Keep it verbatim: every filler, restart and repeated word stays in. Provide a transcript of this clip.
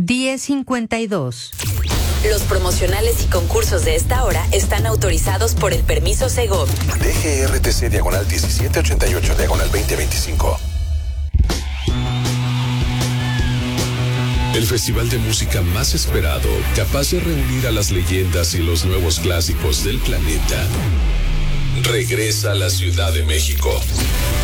diez cincuenta y dos. Los promocionales y concursos de esta hora están autorizados por el permiso Segov. D G R T C diagonal diecisiete ochenta y ocho diagonal veinte veinticinco. El festival de música más esperado, capaz de reunir a las leyendas y los nuevos clásicos del planeta, regresa a la Ciudad de México.